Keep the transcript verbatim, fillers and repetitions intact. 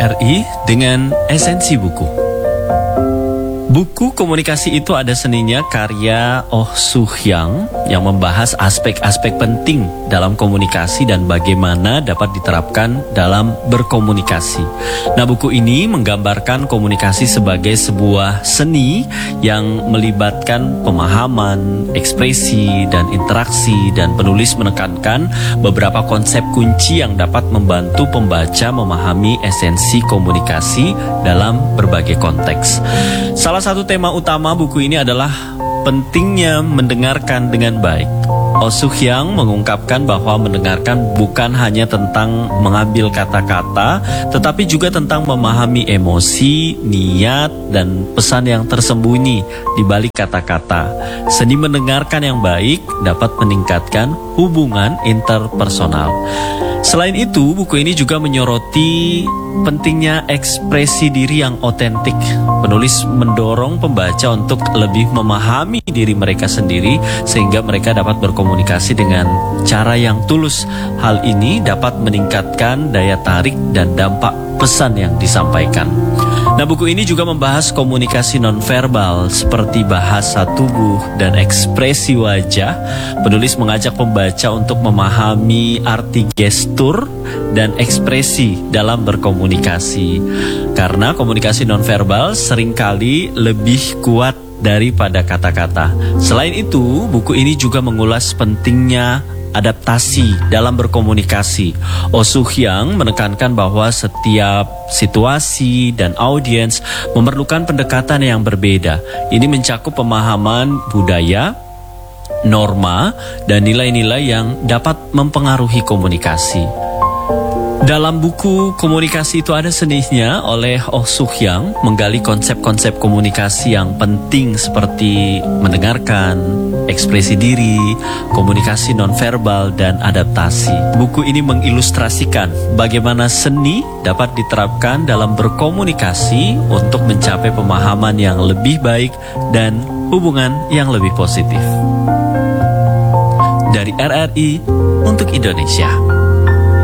R I dengan esensi buku. Buku Komunikasi Itu Ada Seninya karya Oh Soo Hyang yang membahas aspek-aspek penting dalam komunikasi dan bagaimana dapat diterapkan dalam berkomunikasi. Nah, buku ini menggambarkan komunikasi sebagai sebuah seni yang melibatkan pemahaman, ekspresi, dan interaksi, dan penulis menekankan beberapa konsep kunci yang dapat membantu pembaca memahami esensi komunikasi dalam berbagai konteks. Salah satu tema utama buku ini adalah pentingnya mendengarkan dengan baik. Oh Soo Hyang mengungkapkan bahwa mendengarkan bukan hanya tentang mengambil kata-kata, tetapi juga tentang memahami emosi, niat, dan pesan yang tersembunyi di balik kata-kata. Seni mendengarkan yang baik dapat meningkatkan hubungan interpersonal. Selain itu, buku ini juga menyoroti pentingnya ekspresi diri yang otentik. Penulis mendorong pembaca untuk lebih memahami diri mereka sendiri sehingga mereka dapat berkomunikasi dengan cara yang tulus. Hal ini dapat meningkatkan daya tarik dan dampak pesan yang disampaikan. Nah, buku ini juga membahas komunikasi nonverbal seperti bahasa tubuh dan ekspresi wajah. Penulis mengajak pembaca untuk memahami arti gestur dan ekspresi dalam berkomunikasi. Karena komunikasi nonverbal seringkali lebih kuat daripada kata-kata. Selain itu, buku ini juga mengulas pentingnya adaptasi dalam berkomunikasi. Oh Soo Hyang menekankan bahwa setiap situasi dan audiens memerlukan pendekatan yang berbeda. Ini mencakup pemahaman budaya, norma, dan nilai-nilai yang dapat mempengaruhi komunikasi. Dalam buku Komunikasi Itu Ada Seninya oleh Oh Soo Hyang menggali konsep-konsep komunikasi yang penting seperti mendengarkan, ekspresi diri, komunikasi nonverbal, dan adaptasi. Buku ini mengilustrasikan bagaimana seni dapat diterapkan dalam berkomunikasi untuk mencapai pemahaman yang lebih baik dan hubungan yang lebih positif. Dari R R I untuk Indonesia.